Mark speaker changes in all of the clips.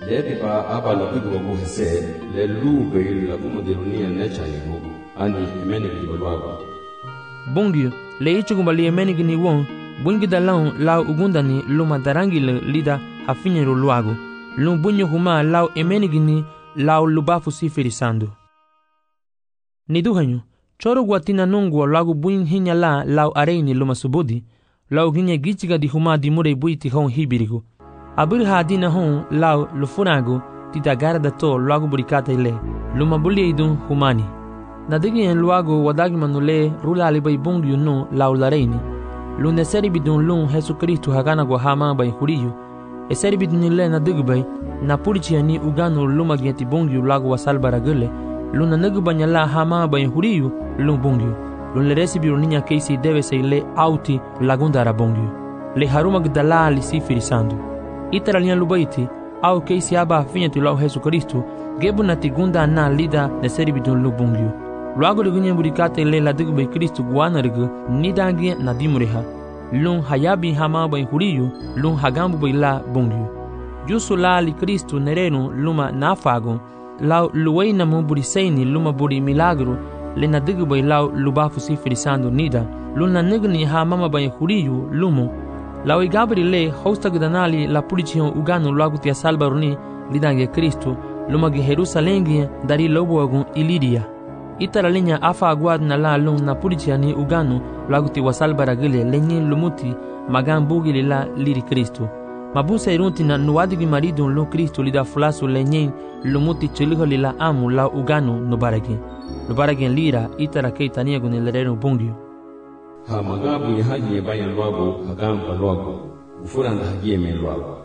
Speaker 1: le pipa aba la pipa mo hese le lu be la como de unia necha yego ani imeni kibolwa
Speaker 2: Bongyu le ichugubali emeni gini won bungi dalang lau ugundani luma darangi le lida hafinyeru luago lum bunyo huma lau emeni gini lau lubafu sifirisando niduhanyo choro guatina nungwa lagu buin hinya la lau areini luma subudi lau hinya gichiga di huma di mure buiti hon hibirigo abir hadina hon lau lufunago tita garda to lagu burikata ile luma buli idun humani nadigi en luago wadagi manule rula alibai bungyu no lau lareini lunde seri bidun lun Jesu Kristo hagana go hama bai huriyo e seri bidun ile nadigi bai na purichi ani ugano luma gieti bungyu lagu wasal baragele luna nagu banyala hama bai huriyo lun bungyu lun le resi biruninya keisi deve se ile auti lagunda rabongyu le haruma gdala li sifirisando itara linya lubaiti au keisi aba finyati lau Jesu Kristo gebu na tigunda na lida ne seri bidun lu bungyu luago lugunya burikate le la dugu bai Kristo guana rigu nidangi na dimureha lun hayabi hama bai huriyo lun hagambu bai la bungyu jusu la li Kristo nerenu luma nafago lau luwei na mu buriseini luma buri milagro le na dugu bai lau lubafu sifirisando nida lun na nigni hama bai huriyo lumo lau igabri le hosta gudanali la pulicion ugano luago tia salbaruni lidangi Kristo luma gi Jerusalengi dari lobo agun Iliria itara lenya afa aguad na la lung na puliciani ugano laguti wasal baragile lenye lumuti magan bugili la liri Kristo mabusa irunti na nuadigi marido lo Kristo lida fulasu lenye lumuti chiliho lila amu la ugano no baragi lira itara keitania gunilero bungio
Speaker 1: ha magabu ya haji bayan luago hagamba luago ufuranda haji me luago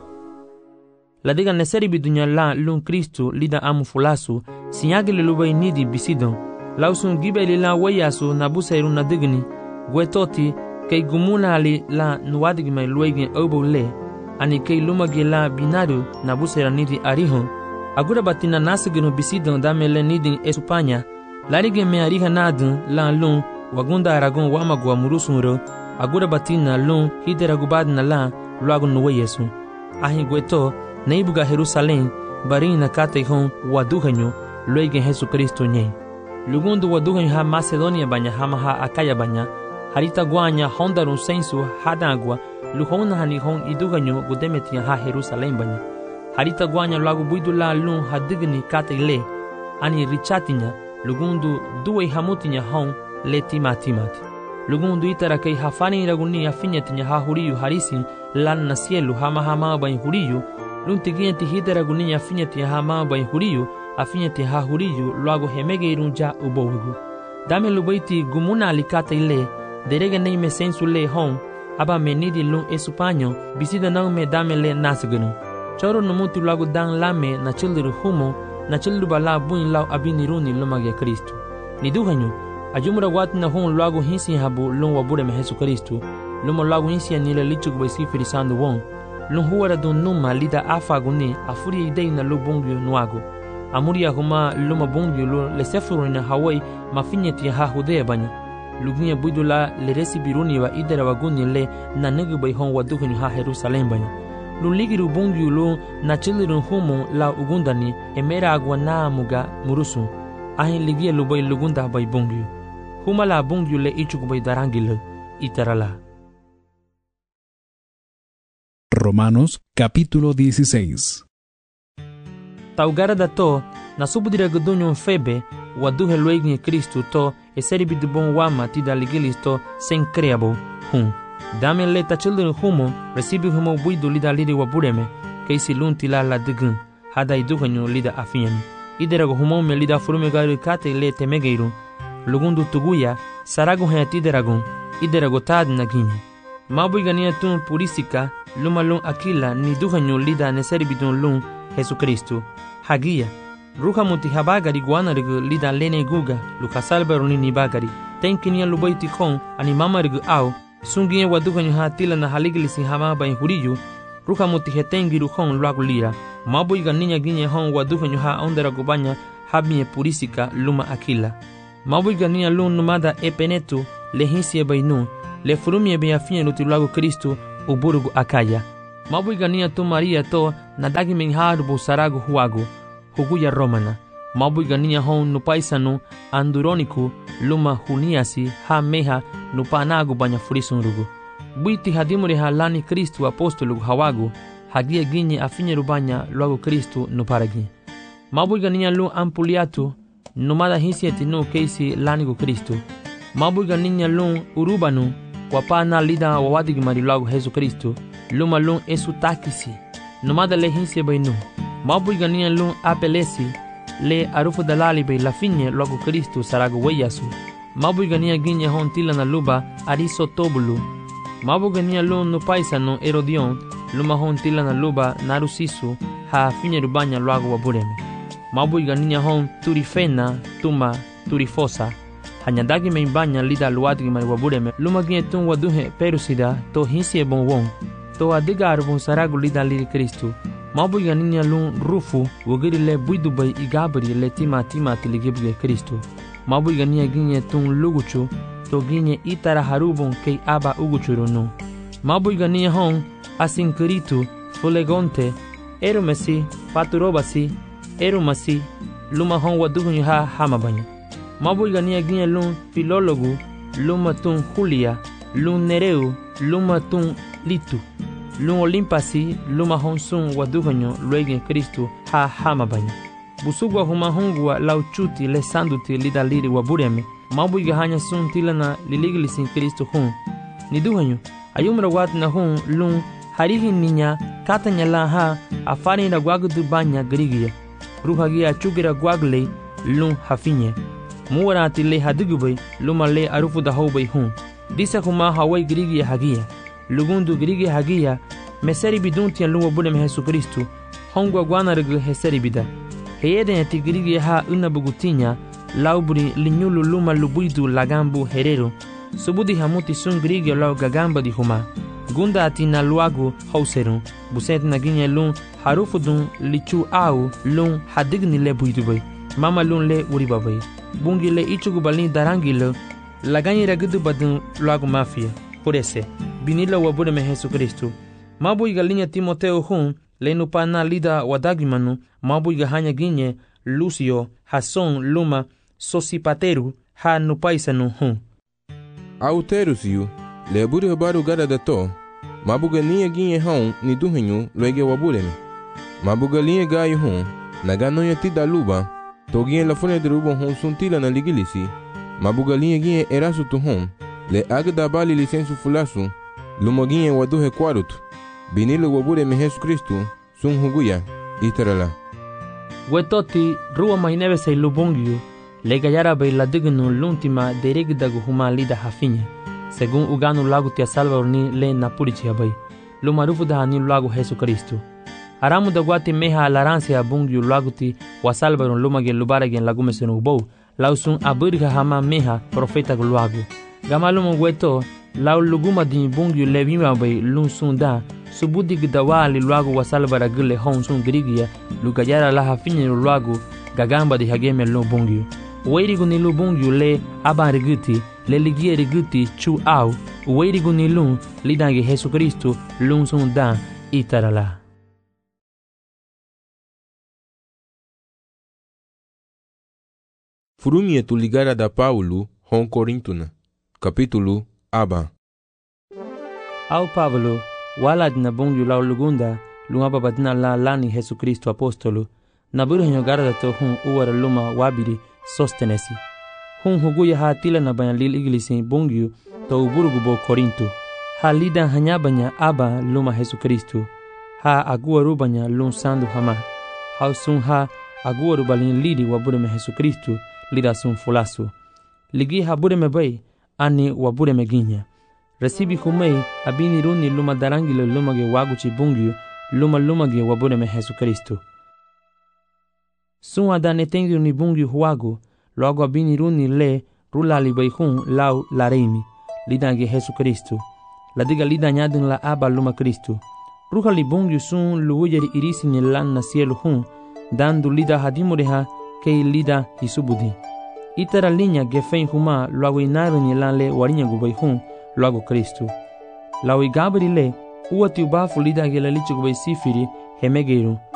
Speaker 2: la diga neseri bidunya la lung Kristo lida amu fulasu sinyagile lubai nidi bisidon lausun gibeli la wayasu na busairu na digni gwetoti kay gumuna ali la nuwadigi mai luigi obo le ani kay lumagi la binado na busaira nidi arihon agura batina nasigino bisidon damele nidi Espanya larige me ariha nadun la lun wagunda aragon wamagwa murusunro agura batina lun hideragubad na la luago nuwayesu ahi gweto neibuga Jerusalem barina kate hon waduhanyo luigi Jesu Kristo nye lugundu waduganyo ha Macedonia banya hama ha Akaya banya harita guanya hondarun sensu hadagwa luhona hani hon iduganyo gudemetia ha Jerusalem banya harita guanya lagu buidula lun hadigni kate ani richatinya lugundu duwe hamutinya hon le timati lugundu itara kay hafani raguni afinyatinya ha huriyu harisi lan na cielo hama bany huriyu luntigienti hidera gunia afinyati hama bany huriyu afinyati ha huriyu luago hemege irunja ubowigu dame lubaiti gumuna alikata ile derege nei me sensu le hon aba menidi lun Espanyo bisida nang me dame le nasgenu choro numuti luago dan lame na childiru humo na childu bala buin lau abiniruni lumage Kristo niduhanyo ajumura wat na hon luago hinsi habu lun wabure me Jesu Kristo lumo luago hinsi anile lichuk besi firisando won lun huara dun numa lida afagune afuri idei na lubungyo nuago amuria huma luma bungyo lo le sefurina Hawaii mafinyeti ha hudea banya lugunya budula le resibiruni wa idera waguni le na negu bai hon waduhuni ha Jerusalem banya luligiru bungyo lo na chilirun humo la ugundani emera agwa na muga murusu ahin ligia lubai lugunda bai bungyo huma la bungyo le ichuk bai darangile itarala.
Speaker 3: Romanos capítulo 16.
Speaker 2: Taugara da to na subudira gudunyo febe waduhe luegi Kristo to eseri bidubon wama tida ligilis to sen creabo dame leta children humo recibi humo buidu lida lidi wabureme keisi lunti la digun hada iduhanyo lida afinyani iderago humo me lida furume gari kate le temegeiru lugundu tuguya sarago hayati iderago tad naginyo mabuigania tun purisika luma lun akila ni duhanyo lida neseri bidun lun Jesu Kristo hagia ruha muti habagari guana rigu lida lene guga lukasalbaruni ni bagari tenkinia lubaiti kon ani mama rigu au sungie waduganyo hatila na haligilisi hama bai huriyu ruha muti hetengiru kon luagu lira mabuiga ninya ginye hon waduganyo ha ondera gubanya habie purisika luma akila mabuiga ninya lun numada epenetu lehinsie bainu le furumie be afia luti luagu Kristo uburugu Akaya mabuiga ninya tu Maria to nadagi menghadu bo saragu huagu huguya Romana mabu ganinya hon nupaisanu Anduroniku luma huniasi ha meha nupanagu banya furisunrugu buiti hadimuri ha lani Kristu apostolu hawagu hagia ginye afinye rubanya luagu Kristu nuparagi mabu ganinya lu ampuliatu numada hisieti no keisi lanigu Kristu mabu ganinya lu urubanu wapana lida wawadigi marilagu Yesu Kristu luma lu esu takisi numada le hinsie bainu mabu ganinya lu apelesi le arufu dalali be la finye luagu Kristu saragu weyasu mabu ganinya ginye hon tilana luba ariso tobulu mabu ganinya lu nupaisano Herodion luma hon tilana luba narusisu ha finye rubanya luagu wabureme mabu ganinya hon turifena tuma turifosa hanyadagi meimbanya lida luadigi mari wabureme luma ginye tun waduhe perusida to hinsie bonwon to adiga arbon saragu lida liri Kristu mabu ganinya lu rufu wogiri le buidubai igabri le tima tiligibge Kristu mabu ganinya ginye tun luguchu to ginye itara harubon kei aba uguchurunu mabu ganinya hon asinkiritu fulegonte erumesi paturobasi erumasi luma hon wadugunyu ha hamabanya mabu ganinya ginye lu filologu luma tun Julia lu Nereu luma tun Litu lun olimpasi luma honsun waduganyo luegen Kristu ha hamabanya busugwa huma hungwa lauchuti le sanduti lidaliri wabureme mabu igahanya sun tilana liligilisin Kristu hun niduganyo ayumra watna hun lun harihi ninya katanya la ha afani na gwagudu banya grigia ruhagia chugira gwagle lun hafinye muwarati le hadugubay luma le arufu da hobay hun disa huma hawai grigia hagia lugundu grigia hagia meseri biduntia luwa budem Yesu Kristu hongwa gwanargu heseri bida heyeden tigrigia ha unabugutinya lauburi linyulu luma lubuidu lagambu herero subudi hamuti sun grigia lau gagamba di huma gunda atina luagu hauseru buset naginya lun harufudun lichu au lun hadigni le buidubay mama lun le uribabay bungi le ichugu balni darangi le laganyi ragudu badun luagu mafia purese binila wabudem Yesu Kristu mabu igalinya Timoteo hun lenupana lida wadagimanu mabu igahanya ginye Lucio Hason luma Sosipateru ha nupaisanu hun
Speaker 4: Auterusiu leburi baru gada dato mabu ganinya ginye hun ni duhenyu luege wabureme mabu galinye gayu hun nagano tida luba toginye la fune de rubon hun suntila na ligilisi mabu galinye ginye erasu tu hun le agda bali lisensu fulasu lumoginye waduhe kwarutu binilo wabureme Yesu Kristu sun huguya itarala
Speaker 2: wetoti ruwa mahinebe say lubongyu le gayara bay la dignu luntima deregdagu huma lida hafinya según uganu lagu tia Salvador ni le napurichi bay lumarufu da ni lagu Yesu Kristu aramu da gwati meha alaransia bungyu lagu ti wa Salvador lumage lubaragen lagu mesenu bow lausun abirga hama meha profeta gulagu gamalumu weto lau luguma di bungyu levima bay lunsunda subudi gdawali luagu wasalbara gule honsun grigia lugayara la hafinye luagu gagamba di hageme lo bungyu weirigu ni lu bungyu le abariguti le ligie riguti chu au weirigu ni lu lidange Yesu Kristu lunsunda itarala
Speaker 4: Furumie tu ligara da Paulo hon Corintuna capítulo aba
Speaker 2: au Pablo wala dina bungyu lau lugunda lungaba badina la lani Yesu Kristu apostolu naburu henyo garada to hun uwara luma wabiri sostenesi hun huguya ha tila na banya lil iglisi bungyu to uburugu bo Korintu ha lida hanyabanya aba luma Yesu Kristu ha aguwaru banya lun sandu hama ha sun ha aguwaru balin lidi wabureme Yesu Kristu lida sun fulasu ligi ha bureme bay ani wabureme ginya resibi humei abini runi luma darangile lumage waguchi bungyu lumage wabureme Yesu Kristu sun adane tengi ni bungyu huagu logo abini runi le rulali bayhun lau lareimi lidange Yesu Kristu ladiga lida nyadin la aba luma Kristu ruhali bungyu sun luwujeri irisi ni lan na cielo hun dandu lida hadimureha kei lida hisubudi itara linya gefein huma logo inaru ni lan le warinya gubayhun logo Kristu lawi gabri le uati ubafu lida gela lichu gubay sifiri remegueiro